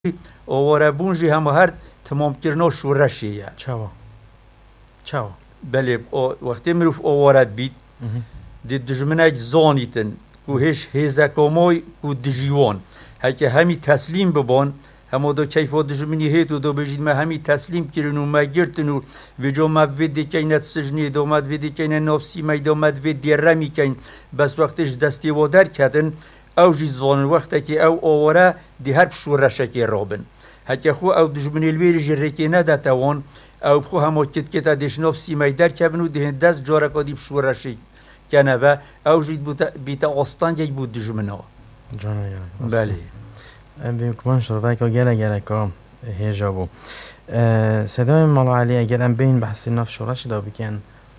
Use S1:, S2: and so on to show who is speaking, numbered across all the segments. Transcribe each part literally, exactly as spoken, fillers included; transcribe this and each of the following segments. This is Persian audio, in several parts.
S1: آواره بونجی هم هر تمام کردن شورشیه.
S2: چاوا چاوا
S1: بله وقتی مروف آواره بید دی دجمنک زانیتن کو هیچ هزکامای کو دجیوان هک همی تسلیم ببان همه دو کیف و دجمنی هیت و دو بجید ما همی تسلیم کردن و ما گرتن و وجا ما ویدی کینت سجنی دو ما ویدی کین نفسی ما دو ما ویدی رمی کین بس وقتش دستی و در کردن او جیزوان وقتی که او آواره دی هر شورشکی رابن هک خو او دجمنی الویری جرکی نداتوان او بخو همه کت کت دیش نفسی ما در کردن و ده دست جاره کدی شورشی کنه و او جید بود بیت آستان یک بود دجمنا.
S2: جانا یا.
S1: بله.
S2: بیم کمان شروع که گله گله کام هیجابو. صدای مالا علی اگر ام بین بحث نف شورش دا بکن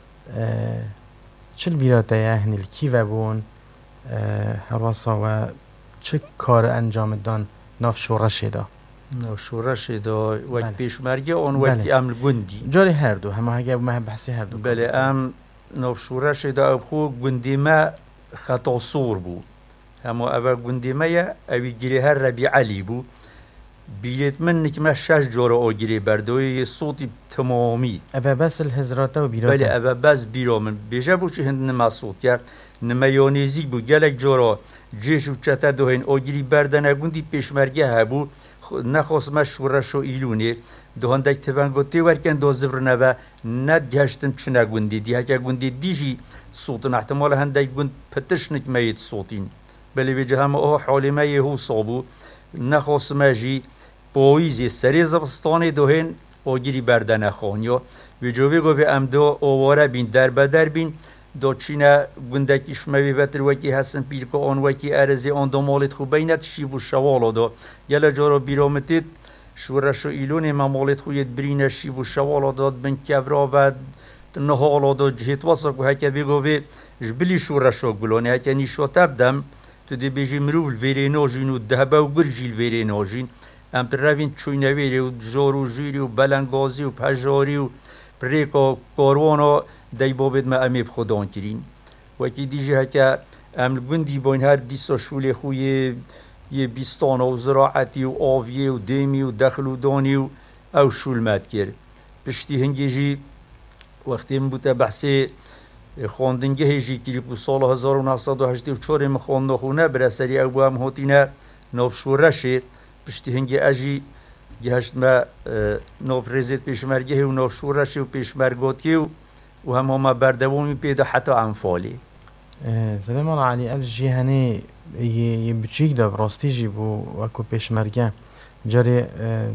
S2: چه بیراته اهنیل کی و بون هراسا و چه کار انجام دان نف شورش دا؟
S1: نف شورش دا وقت پیشمرگی آن وقتی عمل گندی.
S2: جاری هر دو همه هگه ما بحثی هر دو.
S1: بله ام نف شورش دا خو گندی ما خطا صور بود. همه اول گندی ما یا اوی گیری هر ربی علی بود. بیت من نکمه شش جور آگیری بردوی صوتی تمامی.
S2: اول بس الهزراته و بیراته.
S1: بله اول بس بیرامن بیجا بود چه هند نما صوت کرد نمایانیزی بود گلک جورا جیش و چته دوهن آگیری بردن گندی پیشمرگه هبو نخواست ما شورش و ایلونه دوهندک تفنگوتی ورکن دو زبر نبا ند گشتن چنه گندی دی هکه گندی دیجی صوتن احتمال هندک گند پتش نکمیت صوتین بله بیجا همه آه حالی ما یهو صابو نخواست ما جی پاییزی سری زبستانی دوهن آگیری بردن خانیا و جوی گوی ام دو آواره بین در بدر بین دو چینه گندکی شموی بتر وکی هستن پیر که آن وکی ارزی آن دو مالت خوب بینت شیب و شوالا دو یلا جارا بیرامتید شورش و ایلون ما مالت خوید برین شیب و شوالا داد بین کبرا و نهالا دو جهت واسا که هکه بگوی جبلی شورش و گلانه هکه نیشو تبدم تو دی بیجی مروف ویری ناجین و دهبه و گرجیل ویری ناجین ام تر روین چوینه ویری و جارو جیری و بلنگازی و پجاری و پریکا کاروانا دی بابد ما امی بخودان کرین وکی دیجه هکه ام گندی باین هر دیسا شوله خوی یه بیستان و زراعتی و آویه و دیمی و دخل و دانی و او شولمت کرد پشتی هنگی جی وقتی من بوده بحثی خواندنگه هجی کلی که سال هزار و نهصد و هشتاد و چهار مخواند خونه برای سری او هم هاتینه نافشورشه پشتی هنگی اجی گهشت ما نافرزید پیشمرگه و نافشورشه و پیشمرگاتی و و هم هم بردوامی پیدا حتی انفالی.
S2: زده مالا علی از جهانی یه بچیک دا براستی جی بو وکو پیشمرگه جاری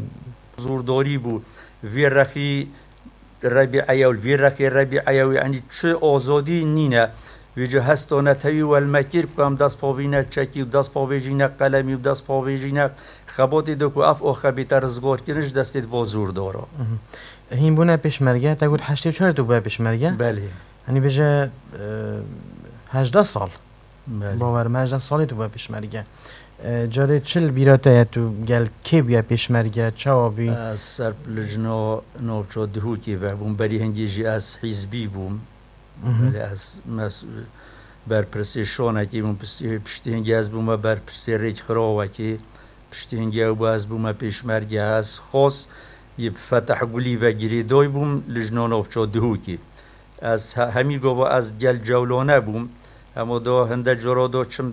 S1: زورداری بو وی رخی ربیعی و وی رخی ربیعی و یعنی چه آزادی نینه ویجا هستانه تاوی و المکیر کام دست پاوینه چکی و دست پاویجینه قلمی و دست پاویجینه خباتی دو که اف آخه بیتر رزگار کنش دستید با زور داره
S2: هین بونه پیشمرگه تا گود هشتی و چهار تو بوده پیشمرگه؟
S1: بله
S2: یعنی بجه هجده سال
S1: بله
S2: باورم هجده سالی تو بوده پیشمرگه جاره چل بیراته تو گل کی بیا پیشمرگه چه آبی؟
S1: از سر لجنا نوچا دهو که بوم بری هنگی جی از حزبی بوم بله از مس برپرسی شانه که بوم پشتی هنگی از بوم برپرسی ریک خراوه که پشتی هنگی او باز بوم پیشمرگه از خاص یه فتح گلی و گیری دای بوم لجنان آفچا دهو که از همی گوه از گل جولانه بوم اما دا هنده جرا دا چم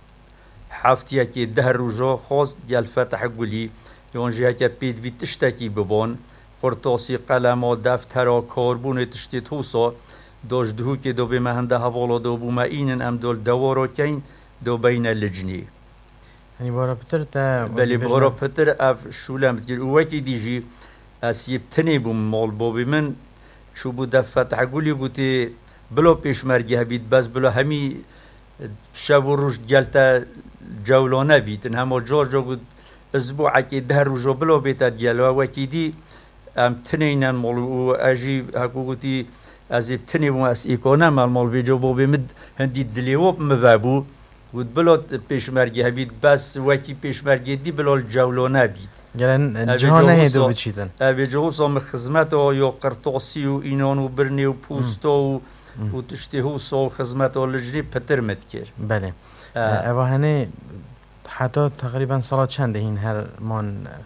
S1: هفته که ده روزا خواست گل فتح گلی یانجه که پید بی تشتکی ببان قرطاسی قلم و دفتر کاربون تشتی توسا داشت دهو که دو به هنده حوالا دو بوم اینن ام دول دوارا کین دو بین لجنی
S2: یعنی بارا پتر تا
S1: بله بارا پتر اف شولم تگر اوکی دیجی اسیب تنی بوم مال بابی من چو بود فتح گولی گوتی بلا پیشمرگه بید بس بلا همی شب و روش گلتا جولانه بیتن همه جار جا گود اسبوعه که ده روزا بلا بیتد گلوه وکی دی ام تنینن مال و اجی حکو گوتی ازیب تنی بوم از ایکانه مال مال بیجا بابی مد هندی دلیواب مبابو بود بلا پیشمرگه بید بس وکی پیشمرگه دی بلا جولانه بید
S2: گلن جهانه هیدو بچیدن
S1: اوی جهوزا مخزمت یا قرطاسی و اینان و برنی و پوستا و و تشتی حوصا و خزمت و لجنی پتر مد کر
S2: بله اوه هنه حتی تقریبا سالا چنده این هر مان